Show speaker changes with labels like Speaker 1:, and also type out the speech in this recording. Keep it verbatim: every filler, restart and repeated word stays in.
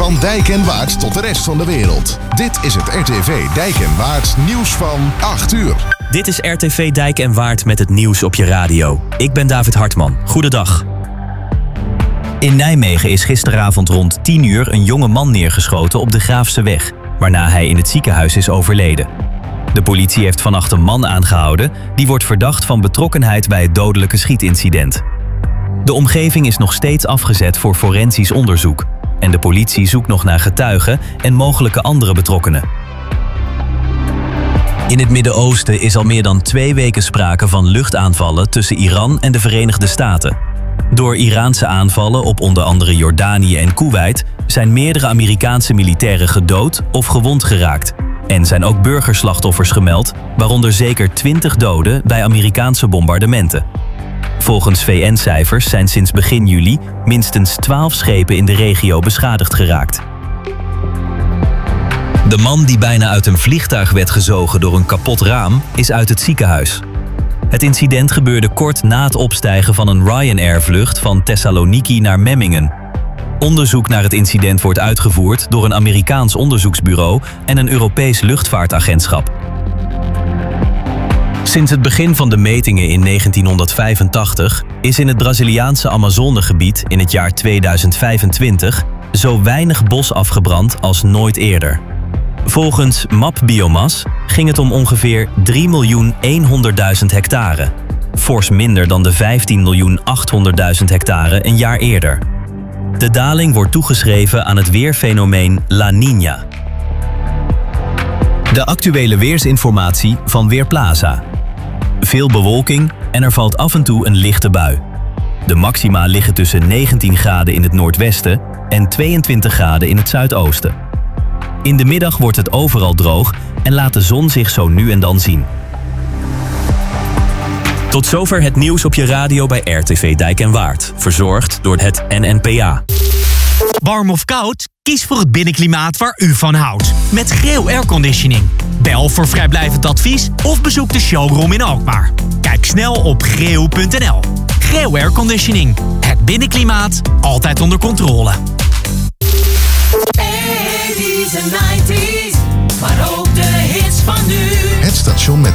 Speaker 1: Van Dijk en Waard tot de rest van de wereld. Dit is het R T V Dijk en Waard nieuws van acht uur.
Speaker 2: Dit is R T V Dijk en Waard met het nieuws op je radio. Ik ben David Hartman. Goedendag. In Nijmegen is gisteravond rond tien uur een jonge man neergeschoten op de Graafseweg, waarna hij in het ziekenhuis is overleden. De politie heeft vannacht een man aangehouden die wordt verdacht van betrokkenheid bij het dodelijke schietincident. De omgeving is nog steeds afgezet voor forensisch onderzoek en de politie zoekt nog naar getuigen en mogelijke andere betrokkenen. In het Midden-Oosten is al meer dan twee weken sprake van luchtaanvallen tussen Iran en de Verenigde Staten. Door Iraanse aanvallen op onder andere Jordanië en Koeweit zijn meerdere Amerikaanse militairen gedood of gewond geraakt. En zijn ook burgerslachtoffers gemeld, waaronder zeker twintig doden bij Amerikaanse bombardementen. Volgens V N-cijfers zijn sinds begin juli minstens twaalf schepen in de regio beschadigd geraakt. De man die bijna uit een vliegtuig werd gezogen door een kapot raam is uit het ziekenhuis. Het incident gebeurde kort na het opstijgen van een Ryanair-vlucht van Thessaloniki naar Memmingen. Onderzoek naar het incident wordt uitgevoerd door een Amerikaans onderzoeksbureau en een Europees luchtvaartagentschap. Sinds het begin van de metingen in negentienhonderdvijfentachtig is in het Braziliaanse Amazonegebied in het jaar tweeduizend vijfentwintig zo weinig bos afgebrand als nooit eerder. Volgens MapBiomas ging het om ongeveer drie miljoen honderdduizend hectare, fors minder dan de vijftien miljoen achthonderdduizend hectare een jaar eerder. De daling wordt toegeschreven aan het weerfenomeen La Niña. De actuele weersinformatie van Weerplaza. Veel bewolking en er valt af en toe een lichte bui. De maxima liggen tussen negentien graden in het noordwesten en tweeëntwintig graden in het zuidoosten. In de middag wordt het overal droog en laat de zon zich zo nu en dan zien. Tot zover het nieuws op je radio bij R T V Dijk en Waard. Verzorgd door het N N P A.
Speaker 3: Warm of koud? Kies voor het binnenklimaat waar u van houdt. Met Greo Airconditioning. Bel voor vrijblijvend advies of bezoek de showroom in Alkmaar. Kijk snel op greo punt n l. Greo Airconditioning. Het binnenklimaat altijd onder controle.
Speaker 4: eighties en nineties, maar ook de hits van nu.
Speaker 1: Het station met